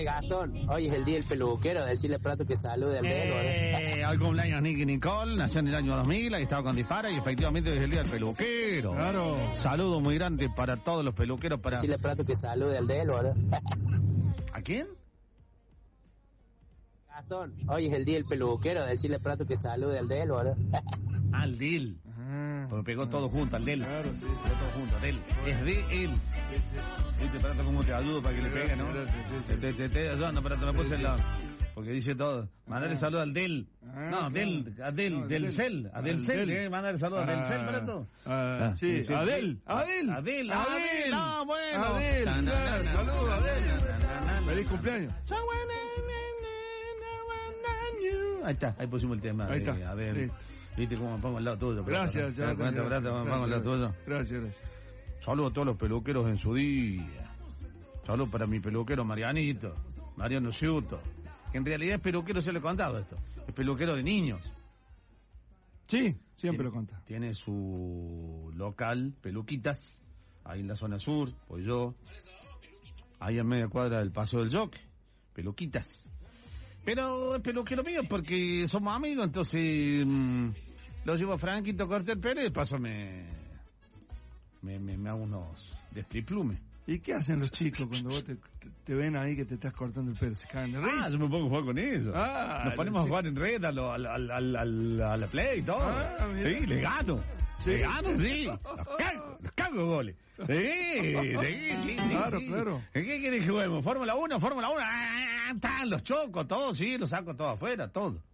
Che, Gastón, hoy es el día del peluquero, decirle pronto que salude al dedo. Al cumpleaños Nicky Nicole, nació en el año 2000, ahí estaba con Dispara y efectivamente es el día del peluquero. Claro. Saludo muy grande para todos los peluqueros. Para Decirle pronto que salude al dedo. ¿A quién? Gastón, hoy es el día del peluquero, decirle pronto que salude al dedo. Al Del. Porque pegó todo junto, al Del. Claro, sí. Pegó todo junto, Del. Es de él. Viste, espérate cómo te ayudo para que le pegue, ¿no? Te ayudando, pero te lo puse al lado. Porque dice todo. Mandale saludo al Del. No, Del, a Del Cel. A Del Cel, mandale saludo a Del Cel, ¿verdad? Sí, Adel. No, bueno. Adel. Saludos, Adel. Feliz cumpleaños. Ahí está, ahí pusimos el tema. Ahí está. Adel. Viste cómo me pongo al lado tuyo. Gracias, ¿Te das cuenta, me pongo al lado tuyo? Gracias. Saludo a todos los peluqueros en su día. Saludo para mi peluquero Marianito, Mariano Ciuto. Que en realidad es peluquero, se lo he contado esto. Es peluquero de niños. Sí, siempre lo cuenta. Tiene su local, Peluquitas, ahí en la zona sur, pues yo. Ahí en media cuadra del Paseo del Jockey, Peluquitas. Pero es peluquero mío porque somos amigos, entonces lo llevo a Franquito Cortés Pérez, de paso me hago unos despliplumes. ¿Y qué hacen los chicos cuando vos te ven ahí que te estás cortando el pelo? ¿Se cagan de risa? Yo me pongo a jugar con ellos. Nos ponemos a jugar en red a la Play y todo. Sí, le gano. Sí. Le gano, sí. Los cago goles. Sí. Claro. ¿Qué querés que juguemos? Fórmula 1. Los choco, todos, sí, los saco todos afuera, todo.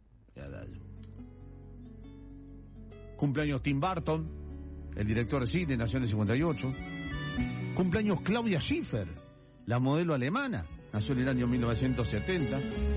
Cumpleaños Tim Burton, el director de cine, nació en el 58. Cumpleaños Claudia Schiffer, la modelo alemana, nació en el año 1970.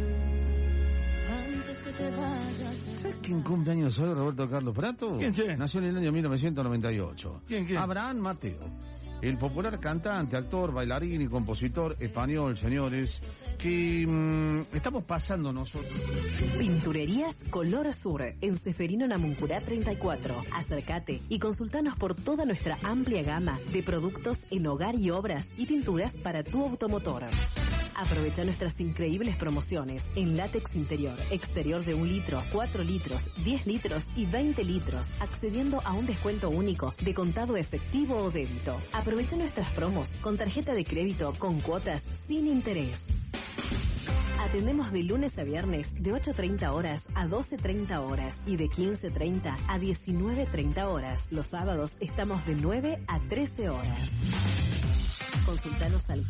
¿Sabes quién cumpleaños hoy, Roberto Carlos Prato? ¿Quién, che? Nació en el año 1998. ¿Quién? Abraham Mateo, el popular cantante, actor, bailarín y compositor español, señores, que estamos pasando nosotros. Pinturerías Color Sur, en Ceferino Namuncurá 34. Acércate y consultanos por toda nuestra amplia gama de productos en hogar y obras y pinturas para tu automotor. Aprovecha nuestras increíbles promociones en látex interior, exterior de 1 litro, 4 litros, 10 litros y 20 litros, accediendo a un descuento único de contado efectivo o débito. Aprovecha nuestras promos con tarjeta de crédito con cuotas sin interés. Atendemos de lunes a viernes de 8:30 horas a 12:30 horas y de 15:30 a 19:30 horas. Los sábados estamos de 9 a 13 horas. Consultanos al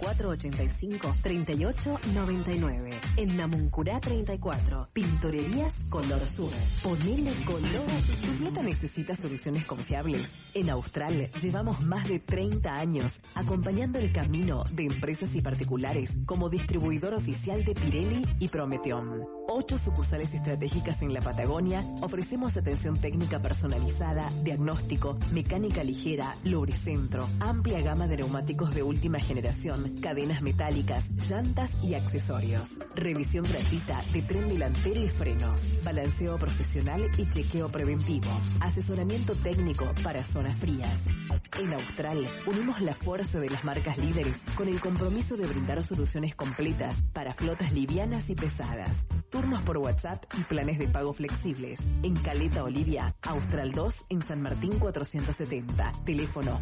485-3899. En Namuncurá 34. Pinturerías Color Sur. Ponele color. Tu flota necesita soluciones confiables. En Austral llevamos más de 30 años acompañando el camino de empresas y particulares como distribuidor oficial de Pirelli y Prometeon. 8 sucursales estratégicas en la Patagonia. Ofrecemos atención técnica personalizada, diagnóstico, mecánica ligera, lubricentro, amplia gama de neumáticos de última generación, cadenas metálicas, llantas y accesorios. Revisión gratuita de tren delantero y frenos. Balanceo profesional y chequeo preventivo. Asesoramiento técnico para zonas frías. En Austral, unimos la fuerza de las marcas líderes con el compromiso de brindar soluciones completas para flotas livianas y pesadas. Turnos por WhatsApp y planes de pago flexibles. En Caleta Olivia, Austral 2 en San Martín 470. Teléfono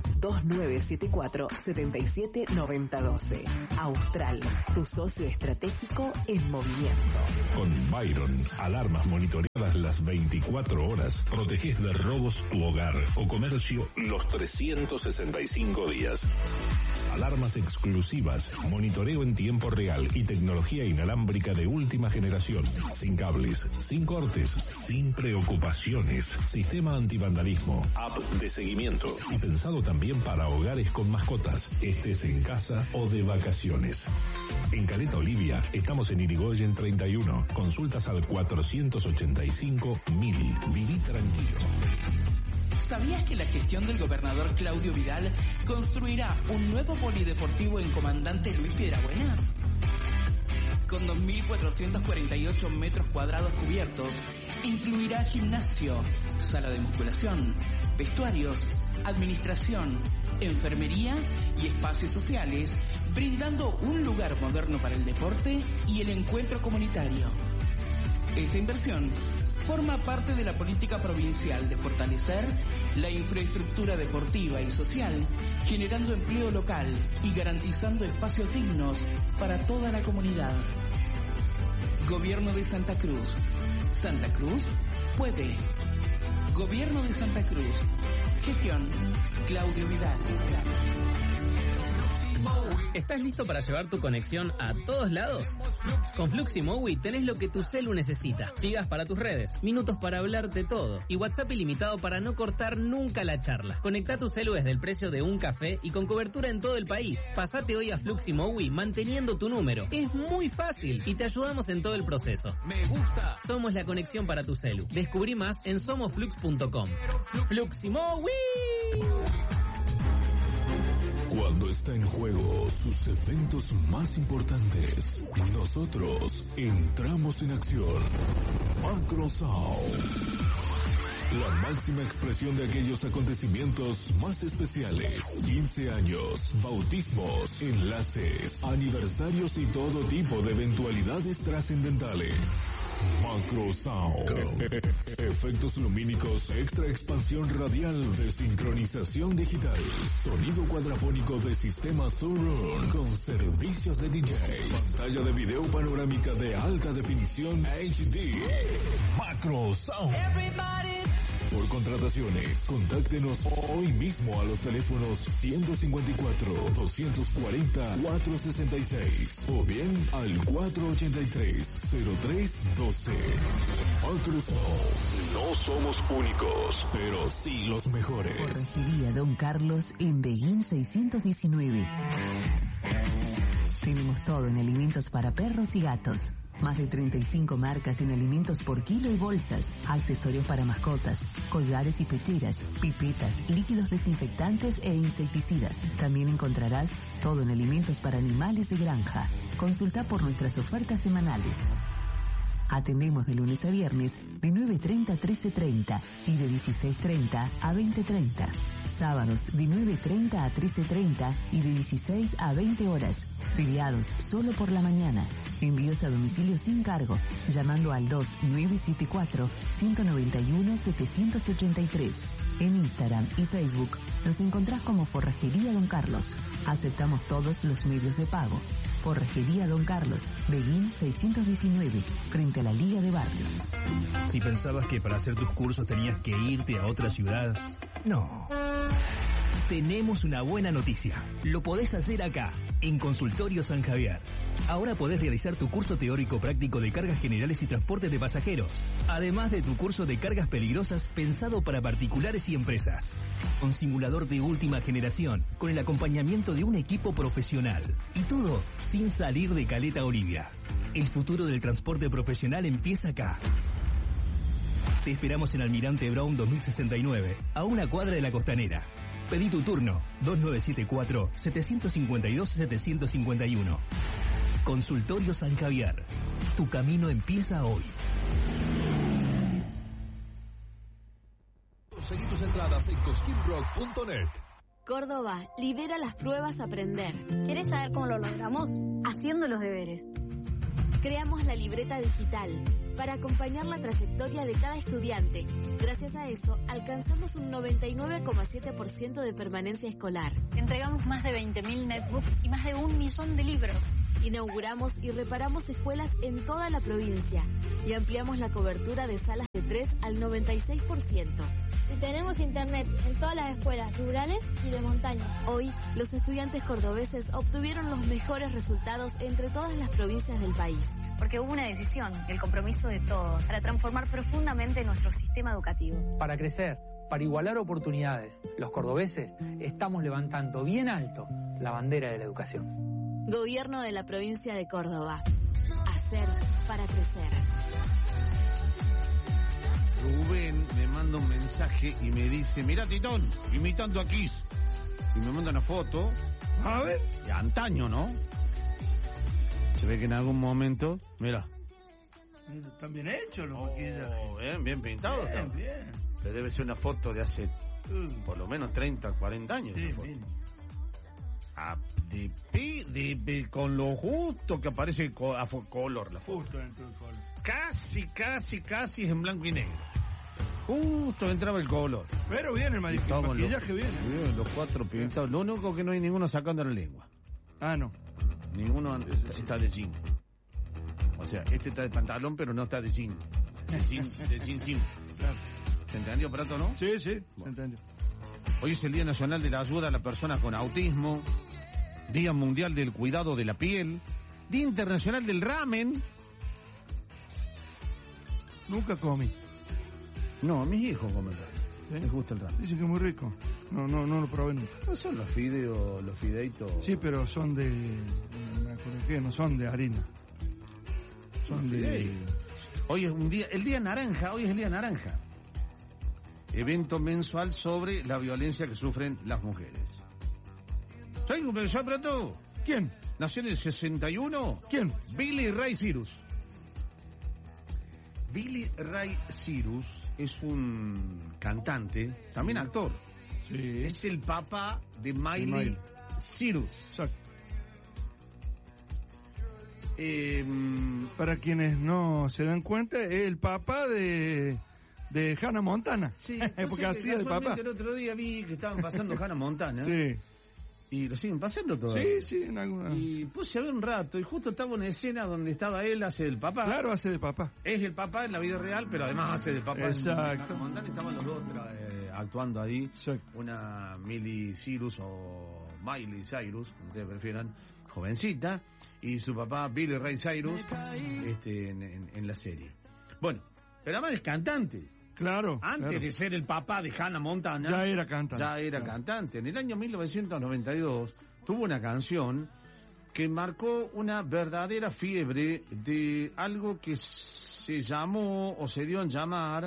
2974-779012. Austral, tu socio estratégico en movimiento. Con Byron, alarmas monitoreadas las 24 horas. Protegés de robos tu hogar o comercio los 365 días. Alarmas exclusivas, monitoreo en tiempo real y tecnología inalámbrica de última generación. Sin cables, sin cortes, sin preocupaciones. Sistema antivandalismo, app de seguimiento y pensado también para hogares con mascotas, estés en casa o de vacaciones. En Caleta Olivia estamos en Irigoyen 31. Consultas al 485.000. Viví tranquilo. ¿Sabías que la gestión del gobernador Claudio Vidal construirá un nuevo polideportivo en Comandante Luis Piedrabuena? con 2.448 metros cuadrados cubiertos. Incluirá gimnasio, sala de musculación, vestuarios, administración, enfermería y espacios sociales, brindando un lugar moderno para el deporte y el encuentro comunitario. Esta inversión forma parte de la política provincial de fortalecer la infraestructura deportiva y social, generando empleo local y garantizando espacios dignos para toda la comunidad. Gobierno de Santa Cruz. Santa Cruz puede. Gobierno de Santa Cruz. Gestión Claudio Vidal. ¿Estás listo para llevar tu conexión a todos lados? Con Fluximowi tenés lo que tu celu necesita. Gigas para tus redes, minutos para hablar de todo y WhatsApp ilimitado para no cortar nunca la charla. Conectá tu celu desde el precio de un café y con cobertura en todo el país. Pasate hoy a Fluximowi manteniendo tu número. Es muy fácil y te ayudamos en todo el proceso. Me gusta. Somos la conexión para tu celu. Descubrí más en somosflux.com. Fluximowi. Cuando está en juego sus eventos más importantes, nosotros entramos en acción. Macrosound. La máxima expresión de aquellos acontecimientos más especiales. 15 años, bautismos, enlaces, aniversarios y todo tipo de eventualidades trascendentales. Macrosound. Efectos lumínicos, extra expansión radial de sincronización digital. Sonido cuadrafónico de sistema Surround con servicios de DJ. Pantalla de video panorámica de alta definición HD. Macrosound. Por contrataciones, contáctenos hoy mismo a los teléfonos 154-240-466 o bien al 483-0312. Microsoft. No somos únicos, pero sí los mejores. Forrajería Don Carlos en Beguín 619. Tenemos todo en alimentos para perros y gatos. Más de 35 marcas en alimentos por kilo y bolsas, accesorios para mascotas, collares y pecheras, pipetas, líquidos desinfectantes e insecticidas. También encontrarás todo en alimentos para animales de granja. Consulta por nuestras ofertas semanales. Atendemos de lunes a viernes de 9:30 a 13:30 y de 16:30 a 20:30. Sábados de 9:30 a 13:30 y de 16 a 20 horas. Feriados solo por la mañana. Envíos a domicilio sin cargo, llamando al 2974-191-783. En Instagram y Facebook nos encontrás como Forrajería Don Carlos. Aceptamos todos los medios de pago. Forrajería Don Carlos, Beguín 619, frente a la Liga de Barrios. Si pensabas que para hacer tus cursos tenías que irte a otra ciudad, no. Tenemos una buena noticia. Lo podés hacer acá, en Consultorio San Javier. Ahora podés realizar tu curso teórico práctico de cargas generales y transportes de pasajeros, además de tu curso de cargas peligrosas pensado para particulares y empresas. Con simulador de última generación, con el acompañamiento de un equipo profesional. Y todo sin salir de Caleta Olivia. El futuro del transporte profesional empieza acá. Te esperamos en Almirante Brown 2069, a una cuadra de la Costanera. Pedí tu turno, 2974-752-751. Consultorio San Javier. Tu camino empieza hoy. Conseguí tus entradas en cosquinrock.net. Córdoba lidera las pruebas Aprender. ¿Querés saber cómo lo logramos? Haciendo los deberes. Creamos la libreta digital para acompañar la trayectoria de cada estudiante. Gracias a eso, alcanzamos un 99,7% de permanencia escolar. Entregamos más de 20.000 netbooks y más de 1 millón de libros. Inauguramos y reparamos escuelas en toda la provincia y ampliamos la cobertura de salas de 3 al 96%. Y tenemos internet en todas las escuelas rurales y de montaña. Hoy, los estudiantes cordobeses obtuvieron los mejores resultados entre todas las provincias del país. Porque hubo una decisión, el compromiso de todos, para transformar profundamente nuestro sistema educativo. Para crecer, para igualar oportunidades, los cordobeses estamos levantando bien alto la bandera de la educación. Gobierno de la provincia de Córdoba. Hacer para crecer. Rubén me manda un mensaje y me dice, mira Titón, imitando a Kiss. Y me manda una foto. A ver. De antaño, ¿no? Se ve que en algún momento, mira. Están bien hechos los maquillajes. Bien pintado. Bien. Que debe ser una foto de hace por lo menos 30, 40 años. Sí, Con lo justo que aparece color la foto. Justo dentro del color. Casi es en blanco y negro. Justo entraba el color. Pero viene el maquillaje, viene. Los 4 pintados. Lo único que no hay ninguno sacando la lengua. Ah, no. Ninguno está de jean. O sea, este está de pantalón, pero no está de jean. De jean. Claro. ¿Se entendió, Prato, no? Sí, se entendió. Hoy es el Día Nacional de la Ayuda a las Personas con Autismo, Día Mundial del Cuidado de la Piel, Día Internacional del Ramen. Nunca comí. No, mis hijos comen ramen. ¿Sí? Les gusta el ramen. Dicen que es muy rico. No lo probé nunca. No son los fideitos. Sí, pero son de... No me acuerdo qué, no son de harina. Son de... Hoy es el día naranja, hoy es el día naranja. Evento mensual sobre la violencia que sufren las mujeres. ¿Sabes cómo empezó, Prato? ¿Quién? Nació en el 61. ¿Quién? Billy Ray Cyrus. Billy Ray Cyrus es un cantante, también actor. Sí. Es el papá de Miley Cyrus. Exacto. Para quienes no se dan cuenta, es el papá de Hannah Montana. Sí, porque así es el papá. El otro día vi que estaban pasando Hannah Montana. Sí. Y lo siguen pasando todavía. Sí, en alguna. Y puse a ver un rato, y justo estaba una escena donde estaba él, hace del papá. Claro, hace de papá. Es el papá en la vida real, pero además hace de papá. Exacto. En Hannah Montana estaban los dos actuando ahí. Exacto. Una Miley Cyrus o Miley Cyrus, como ustedes prefieran, jovencita, y su papá Billy Ray Cyrus en la serie. Bueno, pero además es cantante. Claro. Antes de ser el papá de Hannah Montana. Ya era cantante. Cantante. En el año 1992 tuvo una canción que marcó una verdadera fiebre de algo que se llamó o se dio en llamar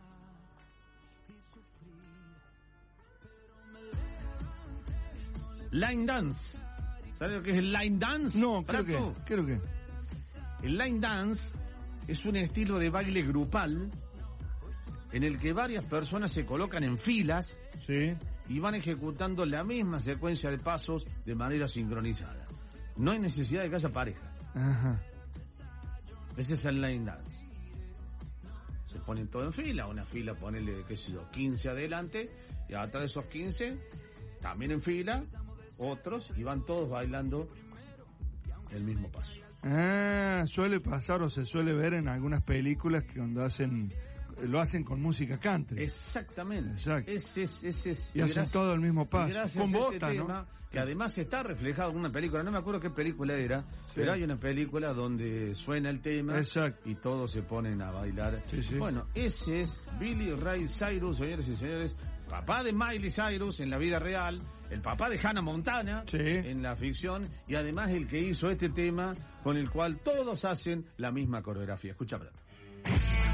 line dance. ¿Sabes lo que es el line dance? No, creo que. El line dance es un estilo de baile grupal en el que varias personas se colocan en filas, sí, y van ejecutando la misma secuencia de pasos de manera sincronizada. No hay necesidad de que haya pareja. Ajá. Ese es el line dance. Se ponen todo en fila, una fila, ponele, 15 adelante, y atrás de esos 15, también en fila, otros, y van todos bailando el mismo paso. Suele pasar o se suele ver en algunas películas que cuando lo hacen con música country. Exactamente. Exacto. Ese es. Y hacen todo el mismo paso. Con botas, tema, ¿no? Que además está reflejado en una película, no me acuerdo qué película era, sí, pero hay una película donde suena el tema. Exacto. Y todos se ponen a bailar. Sí, sí. Bueno, ese es Billy Ray Cyrus, señores y señores, papá de Miley Cyrus en la vida real, el papá de Hannah Montana, sí, en la ficción, y además el que hizo este tema con el cual todos hacen la misma coreografía. Escucha, Prato.